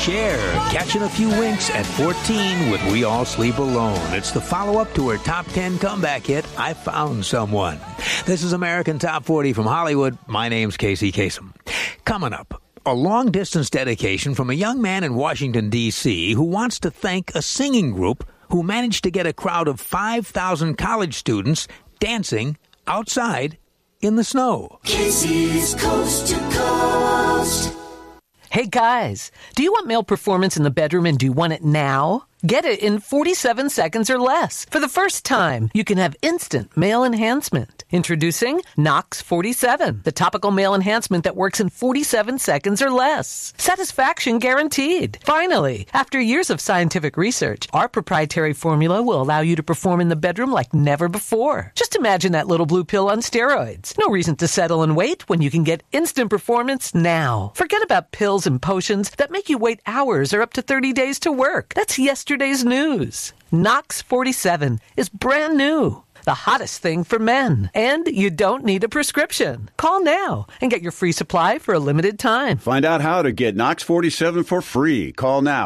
Cher catching a few winks at 14 with We All Sleep Alone. It's the follow-up to her top 10 comeback hit, I Found Someone. This is American Top 40 from Hollywood. My name's Casey Kasem. Coming up, a long-distance dedication from a young man in Washington, D.C. who wants to thank a singing group who managed to get a crowd of 5,000 college students dancing outside in the snow. Casey's Coast to Coast. Hey guys, do you want male performance in the bedroom and do you want it now? Get it in 47 seconds or less. For the first time, you can have instant male enhancement. Introducing Nox 47, the topical male enhancement that works in 47 seconds or less. Satisfaction guaranteed. Finally, after years of scientific research, our proprietary formula will allow you to perform in the bedroom like never before. Just imagine that little blue pill on steroids. No reason to settle and wait when you can get instant performance now. Forget about pills and potions that make you wait hours or up to 30 days to work. That's yesterday's news. Nox 47 is brand new. The hottest thing for men. And you don't need a prescription. Call now and get your free supply for a limited time. Find out how to get Nox 47 for free. Call now,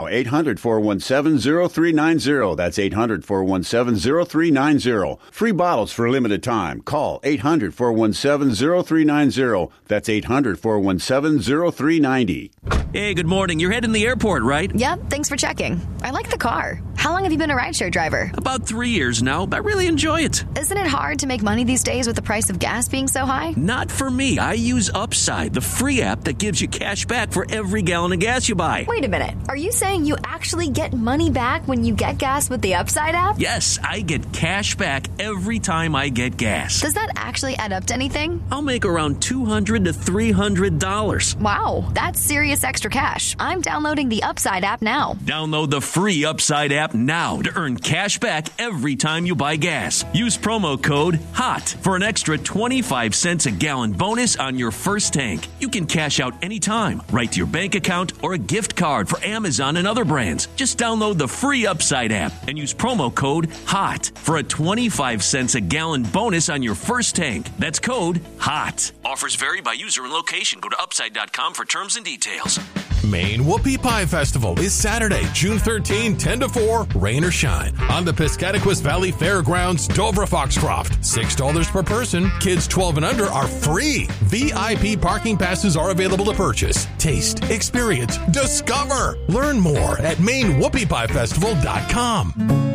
800-417-0390. That's 800-417-0390. Free bottles for a limited time. Call 800-417-0390. That's 800-417-0390. Hey, good morning. You're heading to the airport, right? Yep, thanks for checking. I like the car. How long have you been a rideshare driver? About 3 years now. I really enjoy it. Isn't it hard to make money these days with the price of gas being so high? Not for me. I use Upside, the free app that gives you cash back for every gallon of gas you buy. Wait a minute. Are you saying you actually get money back when you get gas with the Upside app? Yes, I get cash back every time I get gas. Does that actually add up to anything? I'll make around $200 to $300. Wow, that's serious extra cash. I'm downloading the Upside app now. Download the free Upside app now to earn cash back every time you buy gas. Use promo code HOT for an extra 25 cents a gallon bonus on your first tank. You can cash out anytime, right to your bank account or a gift card for Amazon and other brands. Just download the free Upside app and use promo code HOT for a 25 cents a gallon bonus on your first tank. That's code HOT. Offers vary by user and location. Go to upside.com for terms and details. Maine Whoopie Pie Festival is Saturday, June 13, 10 to 4, rain or shine, on the Piscataquis Valley Fairgrounds, Dover Foxcroft. $6 per person. Kids 12 and under are free. VIP parking passes are available to purchase. Taste, experience, discover. Learn more at MaineWhoopiePieFestival.com.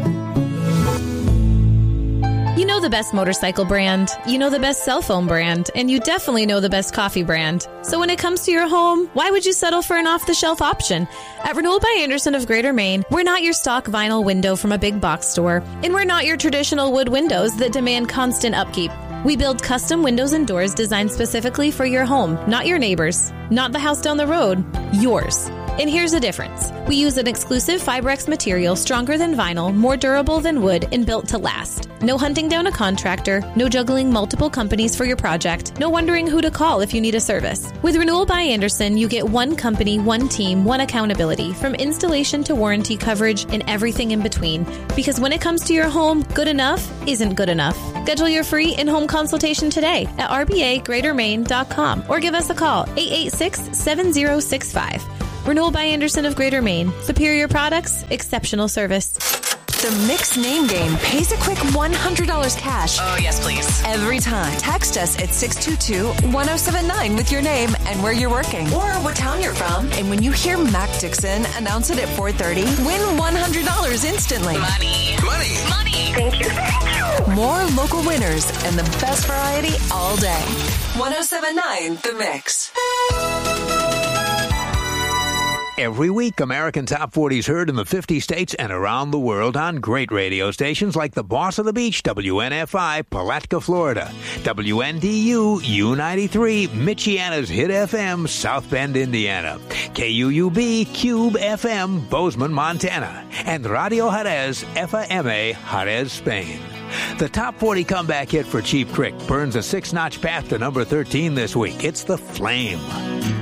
You know the best motorcycle brand, you know the best cell phone brand, and you definitely know the best coffee brand. So when it comes to your home, why would you settle for an off-the-shelf option? At Renewal by Andersen of Greater Maine, we're not your stock vinyl window from a big box store, and we're not your traditional wood windows that demand constant upkeep. We build custom windows and doors designed specifically for your home, not your neighbor's, not the house down the road, yours. And here's the difference. We use an exclusive Fibrex material stronger than vinyl, more durable than wood, and built to last. No hunting down a contractor, no juggling multiple companies for your project, no wondering who to call if you need a service. With Renewal by Andersen, you get one company, one team, one accountability, from installation to warranty coverage and everything in between. Because when it comes to your home, good enough isn't good enough. Schedule your free in-home consultation today at rbagreatermaine.com or give us a call, 886-7065. Renewal by Andersen of Greater Maine. Superior products, exceptional service. The Mix Name Game pays a quick $100 cash. Oh, yes, please. Every time. Text us at 622-1079 with your name and where you're working. Or what town you're from. And when you hear Mac Dixon announce it at 4:30, win $100 instantly. Money. Money. Money. Thank you. More local winners and the best variety all day. 1079 The Mix. Every week, American Top 40 is heard in the 50 states and around the world on great radio stations like the Boss of the Beach, WNFI, Palatka, Florida, WNDU, U93, Michiana's Hit FM, South Bend, Indiana, KUUB, Cube FM, Bozeman, Montana, and Radio Jerez, FAMA, Jerez, Spain. The Top 40 comeback hit for Cheap Trick burns a 6-notch path to number 13 this week. It's The Flame.